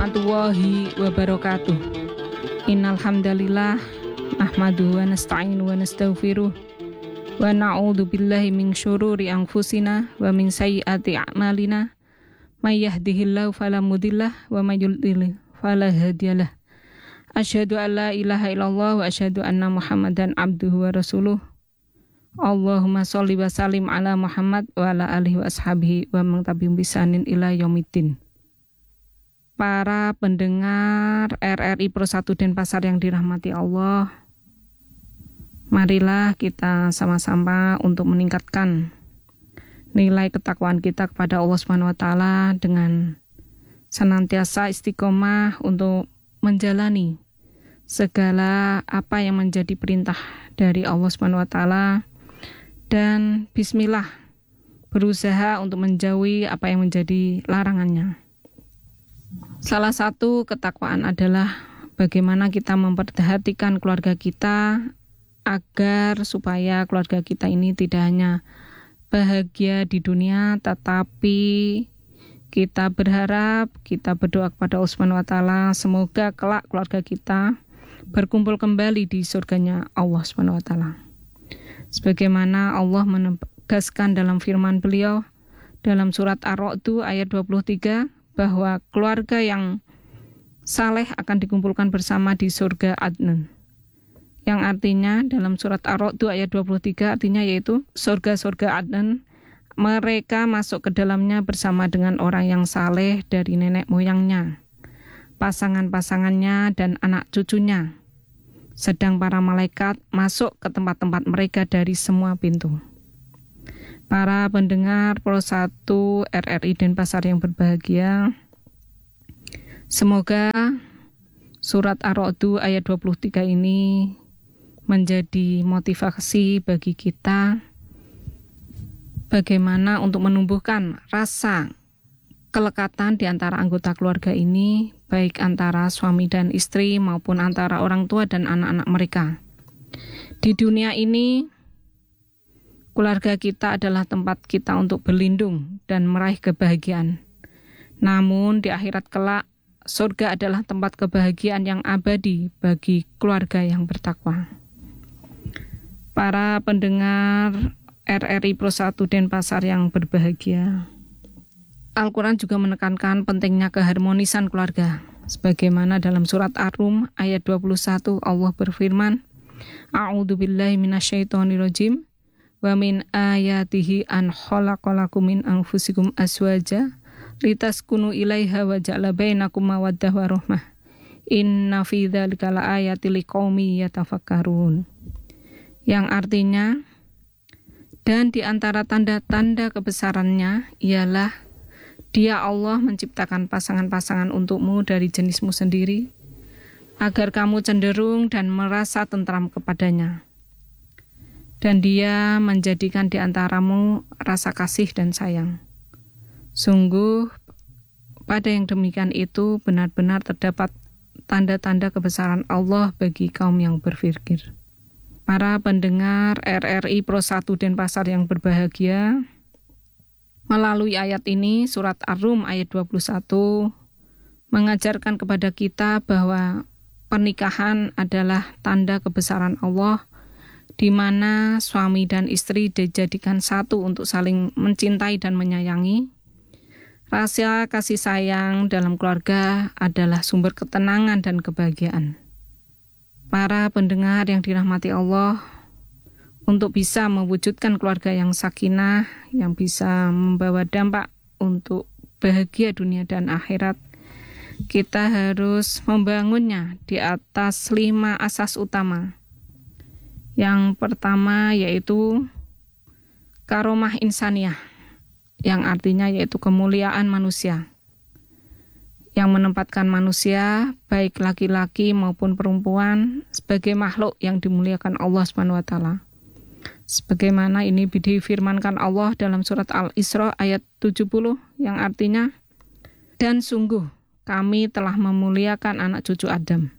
warahmatullahi wabarakatuh. Innal hamdalillah nahmaduhu wa nasta'inu wa nastaghfiruh wa na'udzu billahi min syururi anfusina wa min sayyiati a'malina. May yahdihillahu fala mudillah wa may yudlil fala hadiyalah. Asyhadu an la ilaha illallah wa asyhadu anna Muhammadan abduhu wa rasuluh. Allahumma sholli wa sallim ala Muhammad wa ala alihi wa ashabihi wa man tabi'ahum bi ihsanin ila yaumiddin. Para pendengar RRI Pro 1 Denpasar yang dirahmati Allah, marilah kita sama-sama untuk meningkatkan nilai ketakwaan kita kepada Allah Subhanahu wa taala dengan senantiasa istiqomah untuk menjalani segala apa yang menjadi perintah dari Allah Subhanahu wa taala dan bismillah berusaha untuk menjauhi apa yang menjadi larangannya. Salah satu ketakwaan adalah bagaimana kita memperhatikan keluarga kita agar supaya keluarga kita ini tidak hanya bahagia di dunia, tetapi kita berharap, kita berdoa kepada Allah Subhanahu wa taala semoga kelak keluarga kita berkumpul kembali di surganya Allah Subhanahu wa taala. Sebagaimana Allah menegaskan dalam firman Beliau dalam surat Ar-Ra'd ayat 23 bahwa keluarga yang saleh akan dikumpulkan bersama di surga Adnan. Yang artinya dalam surat Ar-Ra'd ayat 23 artinya yaitu surga-surga Adnan, mereka masuk ke dalamnya bersama dengan orang yang saleh dari nenek moyangnya, pasangan-pasangannya dan anak cucunya. Sedang para malaikat masuk ke tempat-tempat mereka dari semua pintu. Para pendengar Pro 1 RRI Denpasar yang berbahagia, semoga surat Ar-Ra'd ayat 23 ini menjadi motivasi bagi kita bagaimana untuk menumbuhkan rasa kelekatan di antara anggota keluarga ini, baik antara suami dan istri maupun antara orang tua dan anak-anak mereka. Di dunia ini, keluarga kita adalah tempat kita untuk berlindung dan meraih kebahagiaan. Namun di akhirat kelak, surga adalah tempat kebahagiaan yang abadi bagi keluarga yang bertakwa. Para pendengar RRI Pro 1 Denpasar yang berbahagia, Al-Quran juga menekankan pentingnya keharmonisan keluarga. Sebagaimana dalam surat Ar-Rum ayat 21 Allah berfirman, A'udzu billahi minasyaitonir rajim. Wa min ayatihi an khalaqalakum min anfusikum azwaja litaskunu ilaiha wa ja'ala bainakum mawaddah wa rahmah. Inna fi dzalika laayatil liqaumi yatafakkarun. Yang artinya, dan di antara tanda-tanda kebesarannya ialah Dia Allah menciptakan pasangan-pasangan untukmu dari jenismu sendiri agar kamu cenderung dan merasa tentram kepadanya. Dan Dia menjadikan di antaramu rasa kasih dan sayang. Sungguh, pada yang demikian itu benar-benar terdapat tanda-tanda kebesaran Allah bagi kaum yang berpikir. Para pendengar RRI Pro 1 Denpasar yang berbahagia, melalui ayat ini, surat Ar-Rum ayat 21, mengajarkan kepada kita bahwa pernikahan adalah tanda kebesaran Allah, di mana suami dan istri dijadikan satu untuk saling mencintai dan menyayangi. Rasa kasih sayang dalam keluarga adalah sumber ketenangan dan kebahagiaan. Para pendengar yang dirahmati Allah, untuk bisa mewujudkan keluarga yang sakinah, yang bisa membawa dampak untuk bahagia dunia dan akhirat, kita harus membangunnya di atas 5 asas utama. Yang pertama yaitu karomah insaniyah, yang artinya yaitu kemuliaan manusia, yang menempatkan manusia, baik laki-laki maupun perempuan, sebagai makhluk yang dimuliakan Allah Subhanahu wa taala. Sebagaimana ini difirmankan Allah dalam surat Al-Isra ayat 70, yang artinya, dan sungguh kami telah memuliakan anak cucu Adam.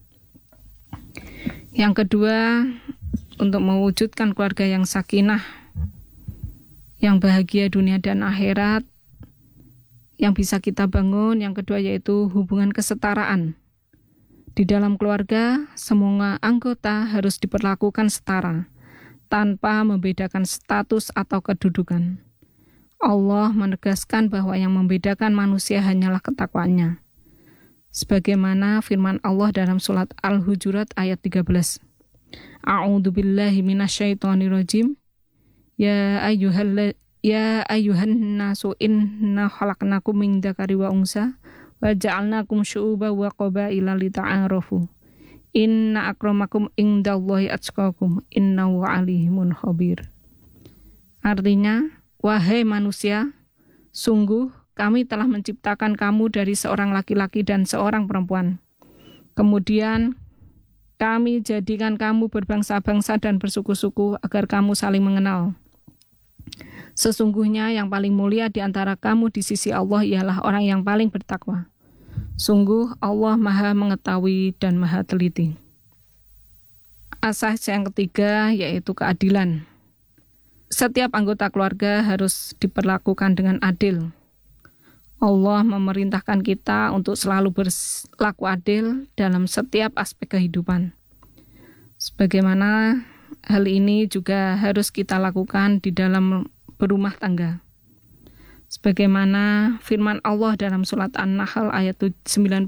Yang kedua, untuk mewujudkan keluarga yang sakinah, yang bahagia dunia dan akhirat, yang bisa kita bangun. Yang kedua yaitu hubungan kesetaraan. Di dalam keluarga, semua anggota harus diperlakukan setara, tanpa membedakan status atau kedudukan. Allah menegaskan bahwa yang membedakan manusia hanyalah ketakwaannya. Sebagaimana firman Allah dalam surat Al-Hujurat ayat 13. A'udzu billahi minasyaitonirrajim. Ya ayyuhan nasu inna khalaqnakum min dzakari wa unsa wa ja'alnakum syu'uban wa qabaila lita'arafu. Inna akramakum indallahi atqakum innahu alimun khabir. Artinya, wahai manusia, sungguh kami telah menciptakan kamu dari seorang laki-laki dan seorang perempuan. Kemudian kami jadikan kamu berbangsa-bangsa dan bersuku-suku agar kamu saling mengenal. Sesungguhnya yang paling mulia di antara kamu di sisi Allah ialah orang yang paling bertakwa. Sungguh Allah Maha mengetahui dan Maha teliti. Asas yang ketiga yaitu keadilan. Setiap anggota keluarga harus diperlakukan dengan adil. Allah memerintahkan kita untuk selalu berlaku adil dalam setiap aspek kehidupan. Sebagaimana hal ini juga harus kita lakukan di dalam berumah tangga. Sebagaimana firman Allah dalam surat An-Nahl ayat 90,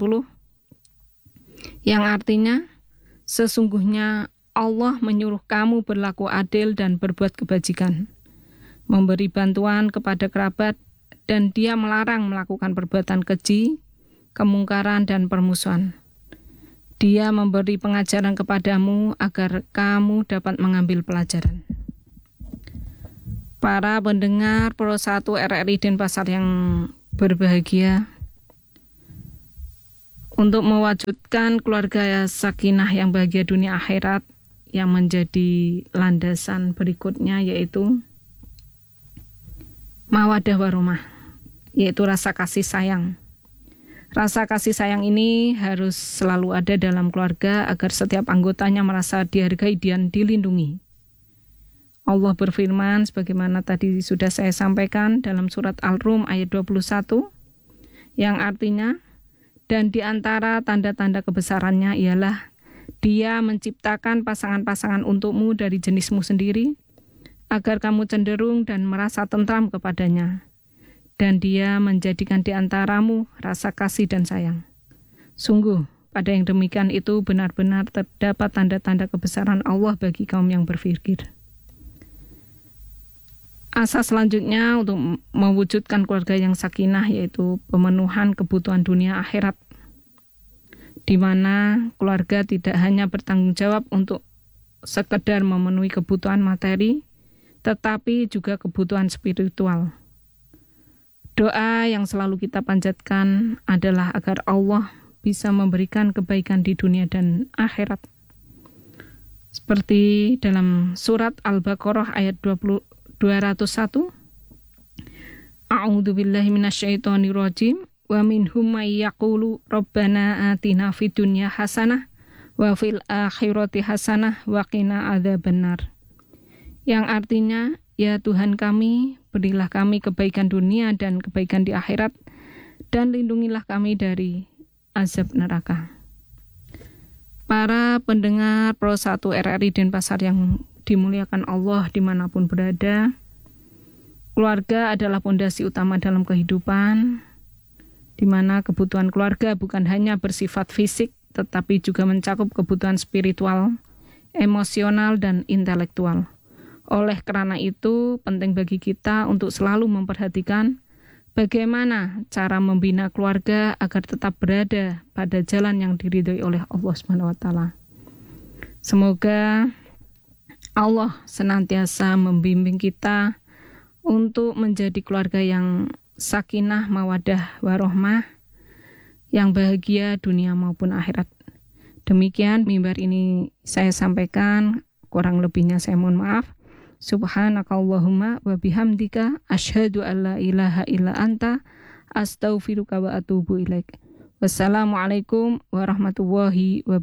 yang artinya, sesungguhnya Allah menyuruh kamu berlaku adil dan berbuat kebajikan, memberi bantuan kepada kerabat, dan Dia melarang melakukan perbuatan keji, kemungkaran, dan permusuhan. Dia memberi pengajaran kepadamu agar kamu dapat mengambil pelajaran. Para pendengar Pro 1 RRI Denpasar yang berbahagia, untuk mewujudkan keluarga sakinah yang bahagia dunia akhirat, yang menjadi landasan berikutnya yaitu mawaddah warahmah, yaitu rasa kasih sayang. Rasa kasih sayang ini harus selalu ada dalam keluarga agar setiap anggotanya merasa dihargai dan dilindungi. Allah berfirman sebagaimana tadi sudah saya sampaikan dalam surat Al-Rum ayat 21, yang artinya, dan di antara tanda-tanda kebesarannya ialah Dia menciptakan pasangan-pasangan untukmu dari jenismu sendiri, agar kamu cenderung dan merasa tentram kepadanya. Dan Dia menjadikan di antaramu rasa kasih dan sayang. Sungguh, pada yang demikian itu benar-benar terdapat tanda-tanda kebesaran Allah bagi kaum yang berfikir. Asas selanjutnya untuk mewujudkan keluarga yang sakinah yaitu pemenuhan kebutuhan dunia akhirat, di mana keluarga tidak hanya bertanggung jawab untuk sekedar memenuhi kebutuhan materi, tetapi juga kebutuhan spiritual. Doa yang selalu kita panjatkan adalah agar Allah bisa memberikan kebaikan di dunia dan akhirat. Seperti dalam surat Al-Baqarah ayat 201, A'udzu billahi minasyaitonirrajim, wa minhum may yaqulu rabbana atina fid dunya hasanah wa fil akhirati hasanah wa qina adzabannar. Yang artinya, ya Tuhan kami, berilah kami kebaikan dunia dan kebaikan di akhirat, dan lindungilah kami dari azab neraka. Para pendengar Pro 1 RRI Denpasar yang dimuliakan Allah dimanapun berada, keluarga adalah pondasi utama dalam kehidupan, di mana kebutuhan keluarga bukan hanya bersifat fisik, tetapi juga mencakup kebutuhan spiritual, emosional, dan intelektual. Oleh karena itu, penting bagi kita untuk selalu memperhatikan bagaimana cara membina keluarga agar tetap berada pada jalan yang diridhoi oleh Allah SWT. Semoga Allah senantiasa membimbing kita untuk menjadi keluarga yang sakinah, mawaddah, warahmah, yang bahagia dunia maupun akhirat. Demikian mimbar ini saya sampaikan, kurang lebihnya saya mohon maaf. Subhanakallahumma wa bihamdika asyhadu an la ilaha illa anta astaghfiruka wa atubu ilaik. Wassalamualaikum warahmatullahi wabarakatuh.